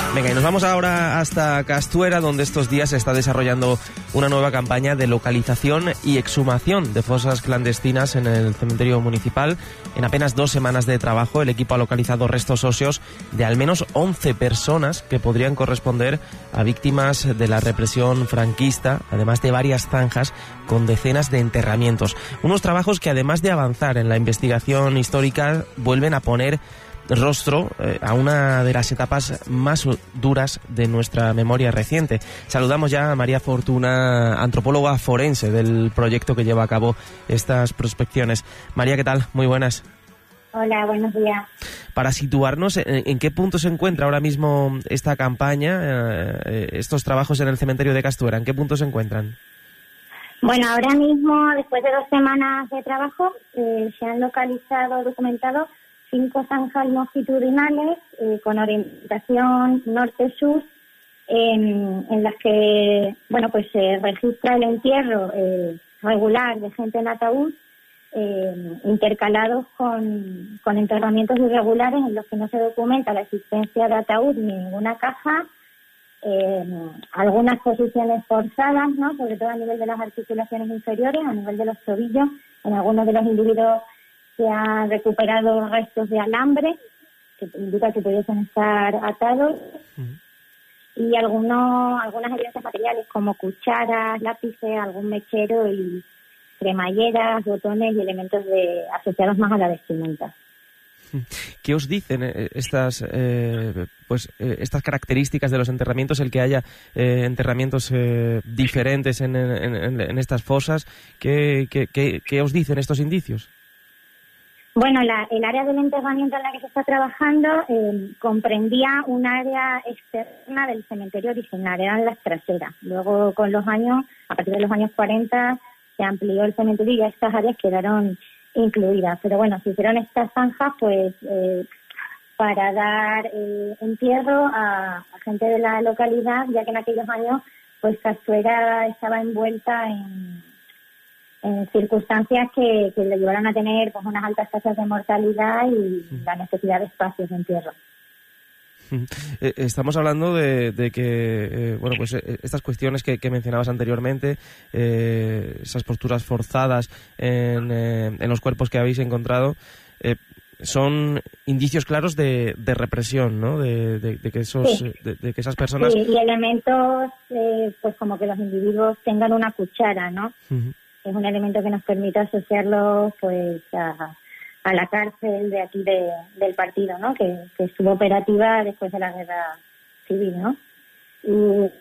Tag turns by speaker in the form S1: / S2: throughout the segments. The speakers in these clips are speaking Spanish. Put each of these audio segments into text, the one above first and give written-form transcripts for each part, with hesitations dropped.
S1: Venga, y nos vamos ahora hasta Castuera, donde estos días se está desarrollando una nueva campaña de localización y exhumación de fosas clandestinas en el cementerio municipal. En apenas 2 semanas de trabajo, el equipo ha localizado restos óseos de al menos 11 personas que podrían corresponder a víctimas de la represión franquista, además de varias zanjas con decenas de enterramientos. Unos trabajos que, además de avanzar en la investigación histórica, vuelven a poner rostro a una de las etapas más duras de nuestra memoria reciente. Saludamos ya a María Fortuna, antropóloga forense del proyecto que lleva a cabo estas prospecciones. María, ¿qué tal? Muy buenas.
S2: Hola, buenos días.
S1: Para situarnos, ¿en qué punto se encuentra ahora mismo esta campaña, estos trabajos en el cementerio de Castuera? ¿En qué punto se encuentran?
S2: Bueno, ahora mismo, después de 2 semanas de trabajo, se han localizado, documentado 5 zanjas longitudinales con orientación norte-sur, en las que, bueno, pues se registra el entierro regular de gente en ataúd, intercalados con enterramientos irregulares en los que no se documenta la existencia de ataúd ni ninguna caja, algunas posiciones forzadas, ¿no?, sobre todo a nivel de las articulaciones inferiores, a nivel de los tobillos. En algunos de los individuos se han recuperado restos de alambre, que indica que pudiesen estar atados, y algunas evidencias materiales como cucharas, lápices, algún mechero y cremalleras, botones y elementos asociados más a la vestimenta.
S1: ¿Qué os dicen estas características de los enterramientos, el que haya enterramientos diferentes en estas fosas? ¿Qué os dicen estos indicios?
S2: Bueno, el área del enterramiento en la que se está trabajando comprendía un área externa del cementerio original, eran las traseras. Luego, con los años, a partir de los años 40, se amplió el cementerio y ya estas áreas quedaron incluidas. Pero bueno, se hicieron estas zanjas pues para dar entierro a gente de la localidad, ya que en aquellos años pues Castuera estaba envuelta en circunstancias que le llevaron a tener pues unas altas tasas de mortalidad y la necesidad de espacios de entierro.
S1: Estamos hablando de que estas cuestiones que mencionabas anteriormente, esas posturas forzadas en los cuerpos que habéis encontrado, son indicios claros de represión, ¿no? De que esas personas...
S2: Sí, y elementos pues como que los individuos tengan una cuchara, ¿no? Es un elemento que nos permite asociarlo pues a la cárcel de aquí del partido, ¿no? Que estuvo operativa después de la guerra civil, ¿no? Y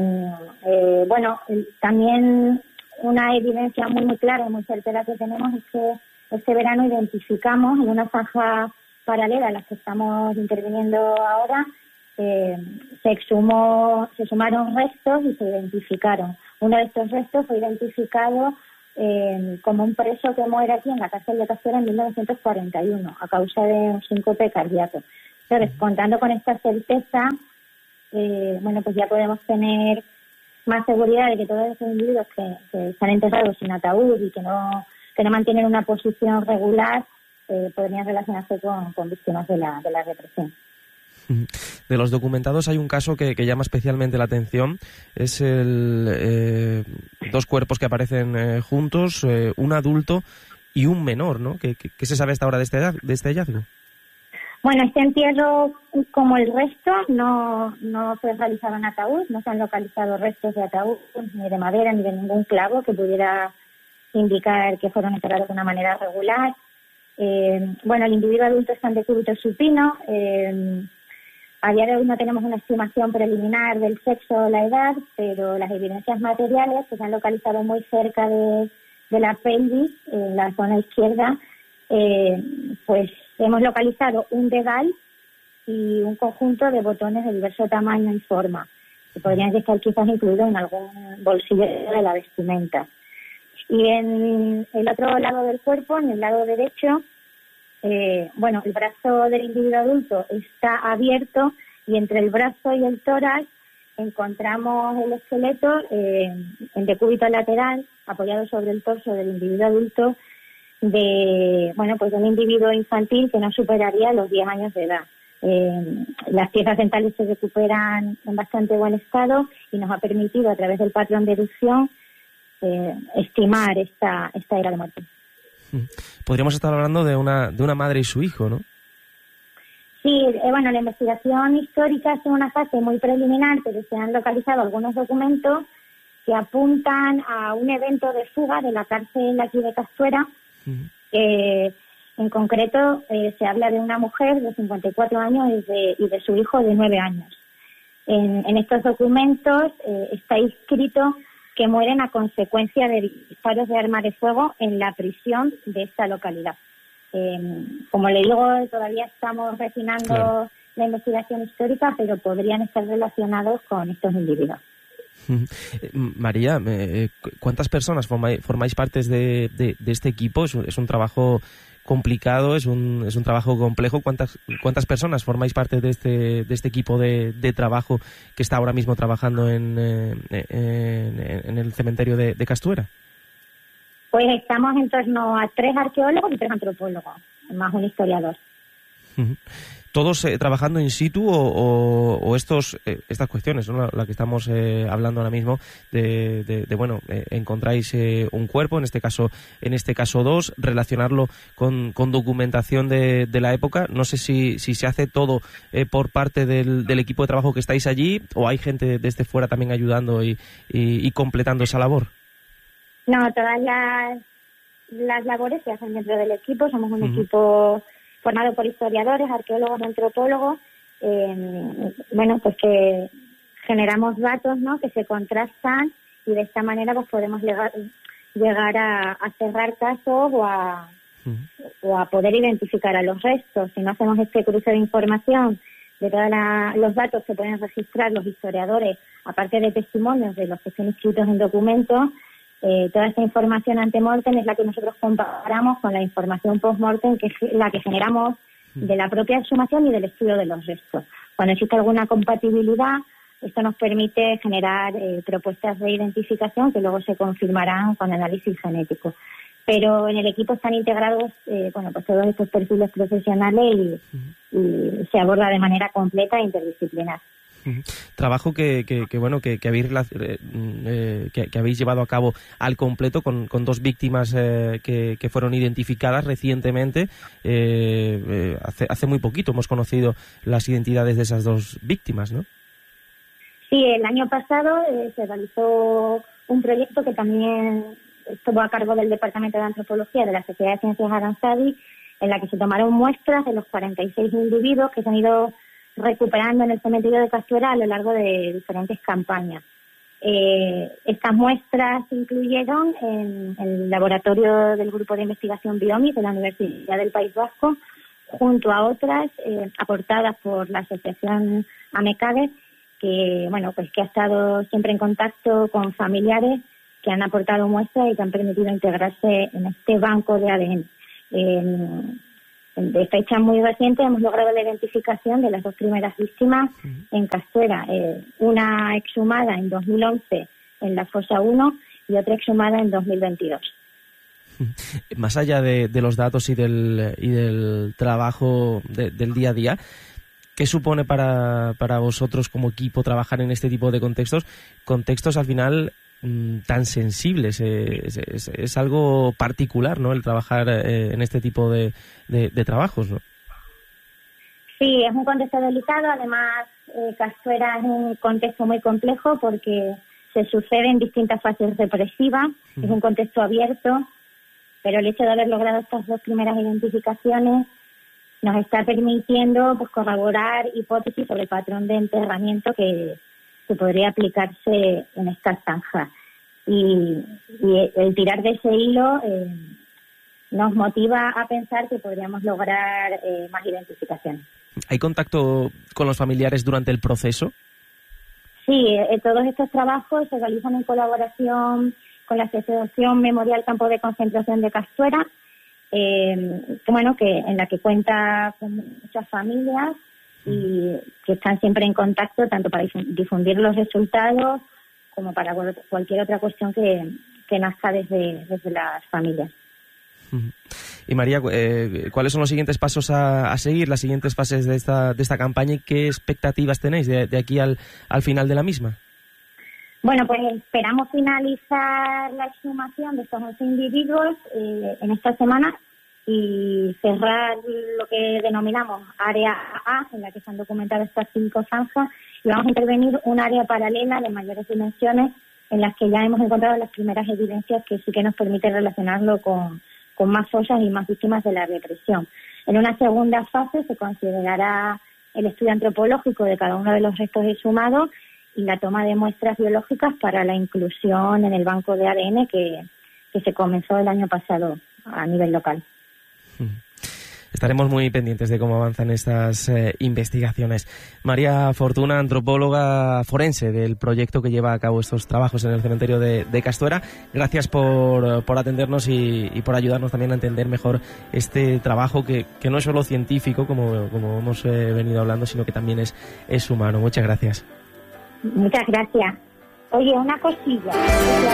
S2: también una evidencia muy clara y muy certera que tenemos es que este verano identificamos en una zanja paralela a las que estamos interviniendo ahora, se sumaron restos y se identificaron. Uno de estos restos fue identificado como un preso que muere aquí en la cárcel de Castuera en 1941 a causa de un síncope cardíaco. Entonces, contando con esta certeza, pues ya podemos tener más seguridad de que todos esos individuos que están enterrados sin ataúd y que no mantienen una posición regular podrían relacionarse con víctimas de la represión.
S1: De los documentados hay un caso que llama especialmente la atención, es el 2 cuerpos que aparecen juntos, un adulto y un menor, ¿no? ¿Qué se sabe hasta ahora de este hallazgo?
S2: Bueno, este entierro, como el resto, no fue realizado en ataúd, no se han localizado restos de ataúd, ni de madera, ni de ningún clavo que pudiera indicar que fueron enterrados de una manera regular. El individuo adulto está en decúbito supino. A día de hoy no tenemos una estimación preliminar del sexo o la edad, pero las evidencias materiales que se han localizado muy cerca de la pelvis, en la zona izquierda, pues hemos localizado un dedal y un conjunto de botones de diverso tamaño y forma, que podrían estar quizás incluidos en algún bolsillo de la vestimenta. Y en el otro lado del cuerpo, en el lado derecho, el brazo del individuo adulto está abierto y entre el brazo y el tórax encontramos el esqueleto en decúbito lateral, apoyado sobre el torso del individuo adulto, de un individuo infantil que no superaría los 10 años de edad. Las piezas dentales se recuperan en bastante buen estado y nos ha permitido, a través del patrón de erupción, estimar esta era de muerte.
S1: Podríamos estar hablando de una madre y su hijo, ¿no?
S2: Sí, bueno, la investigación histórica es una fase muy preliminar, pero se han localizado algunos documentos que apuntan a un evento de fuga de la cárcel aquí de Castuera. En concreto, se habla de una mujer de 54 años y de su hijo de 9 años. En estos documentos está escrito que mueren a consecuencia de disparos de arma de fuego en la prisión de esta localidad. Como le digo, todavía estamos refinando la investigación histórica, pero podrían estar relacionados con estos individuos.
S1: María, ¿cuántas personas formáis parte de este equipo? Es un trabajo complicado, es un trabajo complejo. ¿Cuántas personas formáis parte de este equipo de trabajo que está ahora mismo trabajando en el cementerio de Castuera?
S2: Pues estamos en torno a 3 arqueólogos y 3 antropólogos, más un historiador. ¿Todos
S1: trabajando in situ o estas cuestiones, ¿no? La que estamos hablando ahora mismo encontráis un cuerpo, en este caso 2, relacionarlo con documentación de la época? No sé si se hace todo por parte del equipo de trabajo que estáis allí, o hay gente desde fuera también ayudando y completando esa labor.
S2: No, todas las labores se hacen dentro del equipo. Somos un equipo formado por historiadores, arqueólogos, antropólogos, pues que generamos datos, ¿no?, que se contrastan, y de esta manera pues podemos llegar a cerrar casos o a poder identificar a los restos. Si no hacemos este cruce de información de todos los datos que pueden registrar los historiadores, aparte de testimonios de los que estén inscritos en documentos, toda esta información ante-mortem es la que nosotros comparamos con la información post-mortem, que es la que generamos de la propia exhumación y del estudio de los restos. Cuando existe alguna compatibilidad, esto nos permite generar propuestas de identificación que luego se confirmarán con análisis genético. Pero en el equipo están integrados pues todos estos perfiles profesionales y se aborda de manera completa e interdisciplinar.
S1: Trabajo que habéis llevado a cabo al completo con 2 víctimas que fueron identificadas recientemente. Hace muy poquito hemos conocido las identidades de esas 2 víctimas, ¿no?
S2: Sí, el año pasado se realizó un proyecto que también estuvo a cargo del Departamento de Antropología de la Sociedad de Ciencias Aranzadi, en la que se tomaron muestras de los 46 individuos que se han ido recuperando en el cementerio de Castuera a lo largo de diferentes campañas. Estas muestras se incluyeron en el laboratorio del Grupo de Investigación Biomis de la Universidad del País Vasco, junto a otras aportadas por la Asociación AMECADE, que ha estado siempre en contacto con familiares que han aportado muestras y que han permitido integrarse en este banco de ADN. De fecha muy reciente hemos logrado la identificación de las 2 primeras víctimas en Castuera, una exhumada en 2011 en la fosa 1 y otra exhumada en 2022.
S1: Más allá de los datos y del trabajo del día a día, ¿qué supone para vosotros como equipo trabajar en este tipo de contextos al final tan sensibles? Es algo particular, ¿no?, el trabajar en este tipo de trabajos, ¿no?
S2: Sí, es un contexto delicado. Además, Castuera es un contexto muy complejo porque se suceden distintas fases represivas. Es un contexto abierto, pero el hecho de haber logrado estas 2 primeras identificaciones nos está permitiendo corroborar hipótesis sobre el patrón de enterramiento que podría aplicarse en esta zanja. Y el tirar de ese hilo nos motiva a pensar que podríamos lograr más identificaciones.
S1: ¿Hay contacto con los familiares durante el proceso?
S2: Sí, todos estos trabajos se realizan en colaboración con la Asociación Memorial Campo de Concentración de Castuera, en la que cuenta con muchas familias y que están siempre en contacto tanto para difundir los resultados como para cualquier otra cuestión que nazca desde las familias.
S1: Y María, ¿cuáles son los siguientes pasos a seguir, las siguientes fases de esta campaña y qué expectativas tenéis de aquí al final de la misma?
S2: Bueno, pues esperamos finalizar la exhumación de estos 11 individuos en esta semana y cerrar lo que denominamos área A, en la que se han documentado estas 5 zanjas, y vamos a intervenir un área paralela de mayores dimensiones en las que ya hemos encontrado las primeras evidencias que sí que nos permite relacionarlo con más fosas y más víctimas de la represión. En una segunda fase se considerará el estudio antropológico de cada uno de los restos exhumados y la toma de muestras biológicas para la inclusión en el banco de ADN que se comenzó el año pasado a nivel local.
S1: Estaremos muy pendientes de cómo avanzan estas investigaciones. María Fortuna, antropóloga forense del proyecto que lleva a cabo estos trabajos en el cementerio de Castuera, gracias por atendernos y por ayudarnos también a entender mejor este trabajo que no es solo científico, como hemos venido hablando, sino que también es humano. Muchas gracias.
S2: Muchas gracias. Oye, una cosilla.